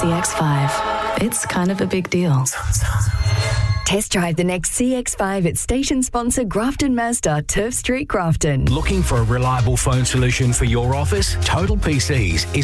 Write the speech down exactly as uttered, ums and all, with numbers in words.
C X five. It's kind of a big deal. Test drive the next C X five at station sponsor Grafton Mazda, Turf Street, Grafton. Looking for a reliable phone solution for your office? Total P Cs is